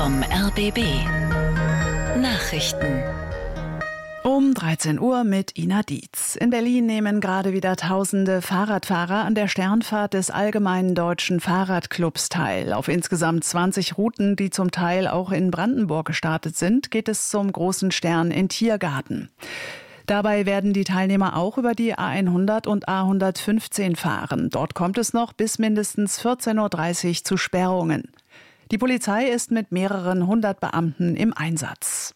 vom RBB. Nachrichten. Um 13 Uhr mit Ina Dietz. In Berlin nehmen gerade wieder tausende Fahrradfahrer an der Sternfahrt des Allgemeinen Deutschen Fahrradclubs teil. Auf insgesamt 20 Routen, die zum Teil auch in Brandenburg gestartet sind, geht es zum großen Stern in Tiergarten. Dabei werden die Teilnehmer auch über die A100 und A115 fahren. Dort kommt es noch bis mindestens 14.30 Uhr zu Sperrungen. Die Polizei ist mit mehreren hundert Beamten im Einsatz.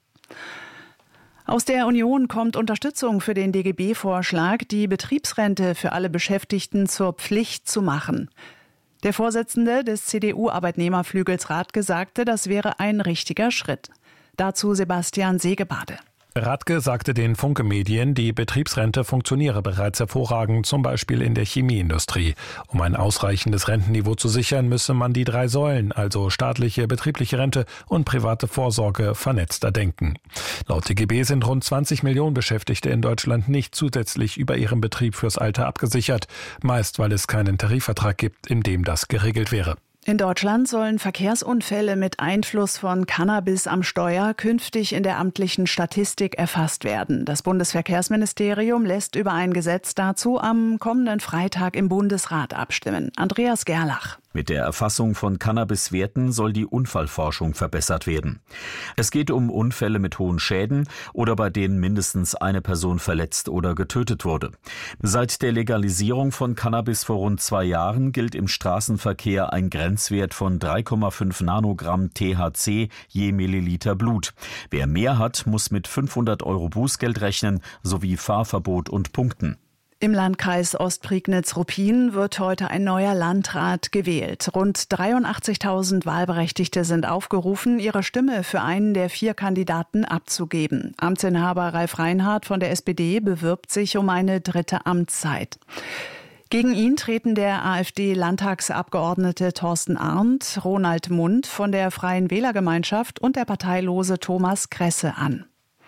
Aus der Union kommt Unterstützung für den DGB-Vorschlag, die Betriebsrente für alle Beschäftigten zur Pflicht zu machen. Der Vorsitzende des CDU-Arbeitnehmerflügels Radke sagte, das wäre ein richtiger Schritt. Dazu Sebastian Segebade. Radke sagte den Funke-Medien, die Betriebsrente funktioniere bereits hervorragend, zum Beispiel in der Chemieindustrie. Um ein ausreichendes Rentenniveau zu sichern, müsse man die 3 Säulen, also staatliche, betriebliche Rente und private Vorsorge, vernetzter denken. Laut DGB sind rund 20 Millionen Beschäftigte in Deutschland nicht zusätzlich über ihrem Betrieb fürs Alter abgesichert, meist weil es keinen Tarifvertrag gibt, in dem das geregelt wäre. In Deutschland sollen Verkehrsunfälle mit Einfluss von Cannabis am Steuer künftig in der amtlichen Statistik erfasst werden. Das Bundesverkehrsministerium lässt über ein Gesetz dazu am kommenden Freitag im Bundesrat abstimmen. Andreas Gerlach. Mit der Erfassung von Cannabiswerten soll die Unfallforschung verbessert werden. Es geht um Unfälle mit hohen Schäden oder bei denen mindestens eine Person verletzt oder getötet wurde. Seit der Legalisierung von Cannabis vor rund 2 Jahren gilt im Straßenverkehr ein Grenzwert von 3,5 Nanogramm THC je Milliliter Blut. Wer mehr hat, muss mit 500 € Bußgeld rechnen, sowie Fahrverbot und Punkten. Im Landkreis Ostprignitz-Ruppin wird heute ein neuer Landrat gewählt. Rund 83.000 Wahlberechtigte sind aufgerufen, ihre Stimme für einen der 4 Kandidaten abzugeben. Amtsinhaber Ralf Reinhardt von der SPD bewirbt sich um eine 3. Amtszeit. Gegen ihn treten der AfD-Landtagsabgeordnete Thorsten Arndt, Ronald Mund von der Freien Wählergemeinschaft und der parteilose Thomas Kresse an.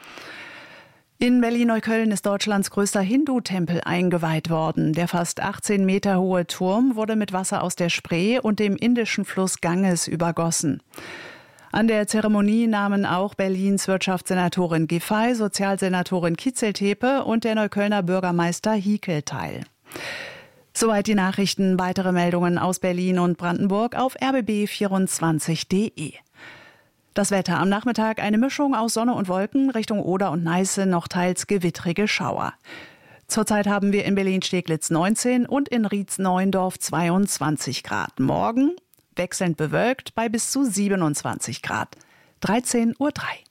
In Berlin-Neukölln ist Deutschlands größter Hindu-Tempel eingeweiht worden. Der fast 18 Meter hohe Turm wurde mit Wasser aus der Spree und dem indischen Fluss Ganges übergossen. An der Zeremonie nahmen auch Berlins Wirtschaftssenatorin Giffey, Sozialsenatorin Kitzeltepe und der Neuköllner Bürgermeister Hiekel teil. Soweit die Nachrichten. Weitere Meldungen aus Berlin und Brandenburg auf rbb24.de. Das Wetter am Nachmittag eine Mischung aus Sonne und Wolken, Richtung Oder und Neiße noch teils gewittrige Schauer. Zurzeit haben wir in Berlin-Steglitz 19 und in Rietz-Neuendorf 22 Grad. Morgen wechselnd bewölkt bei bis zu 27 Grad. 13:03 Uhr.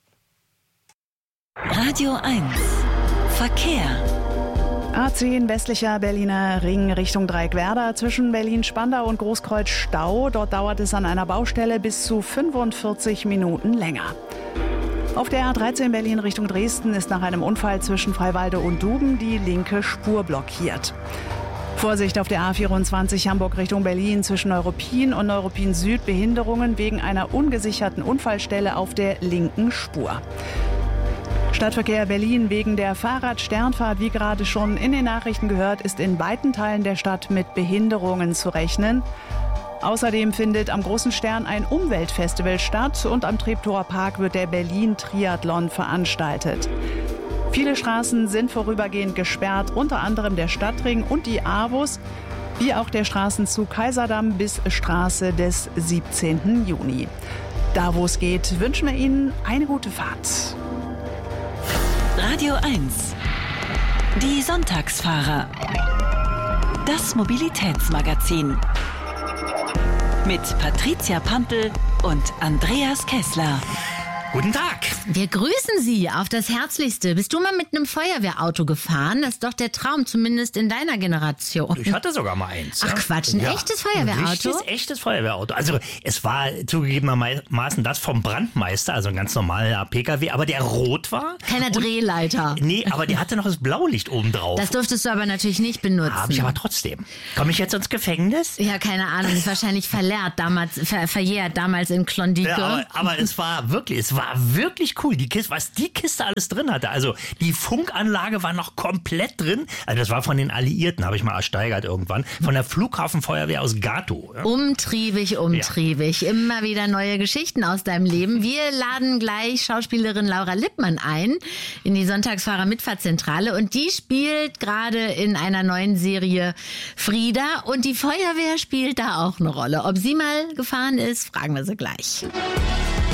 Radio 1 Verkehr. A10 westlicher Berliner Ring Richtung Dreieckwerder, zwischen Berlin-Spandau und Großkreuz Stau. Dort dauert es an einer Baustelle bis zu 45 Minuten länger. Auf der A13 Berlin Richtung Dresden ist nach einem Unfall zwischen Freiwalde und Duben die linke Spur blockiert. Vorsicht auf der A24 Hamburg Richtung Berlin, zwischen Neuruppin und Neuruppin Süd Behinderungen wegen einer ungesicherten Unfallstelle auf der linken Spur. Stadtverkehr Berlin wegen der Fahrradsternfahrt, wie gerade schon in den Nachrichten gehört, ist in weiten Teilen der Stadt mit Behinderungen zu rechnen. Außerdem findet am Großen Stern ein Umweltfestival statt und am Treptower Park wird der Berlin-Triathlon veranstaltet. Viele Straßen sind vorübergehend gesperrt, unter anderem der Stadtring und die AWUS, wie auch der Straßenzug Kaiserdamm bis Straße des 17. Juni. Da, wo es geht, wünschen wir Ihnen eine gute Fahrt. Radio 1 Die Sonntagsfahrer. Das Mobilitätsmagazin. Mit Patricia Pampel und Andreas Kessler. Guten Tag. Wir grüßen Sie auf das Herzlichste. Bist du mal mit einem Feuerwehrauto gefahren? Das ist doch der Traum, zumindest in deiner Generation. Ich hatte sogar mal eins. Ach Quatsch, ein echtes Feuerwehrauto? Ein echtes Feuerwehrauto. Also es war zugegebenermaßen das vom Brandmeister, also ein ganz normaler PKW, aber der rot war. Keiner Drehleiter. Nee, aber der hatte noch das Blaulicht oben drauf. Das durftest du aber natürlich nicht benutzen. Habe ich aber trotzdem. Komme ich jetzt ins Gefängnis? Ja, keine Ahnung, ist wahrscheinlich verjährt damals in Klondike. Ja, aber es war wirklich, es war war wirklich cool. Die Kiste, was die Kiste alles drin hatte. Also die Funkanlage war noch komplett drin. Also das war von den Alliierten, habe ich mal ersteigert irgendwann. Von der Flughafenfeuerwehr aus Gato. Ja. Umtriebig. Ja. Immer wieder neue Geschichten aus deinem Leben. Wir laden gleich Schauspielerin Laura Lippmann ein in die Sonntagsfahrer-Mitfahrzentrale. Und die spielt gerade in einer neuen Serie Frida. Und die Feuerwehr spielt da auch eine Rolle. Ob sie mal gefahren ist, fragen wir sie gleich.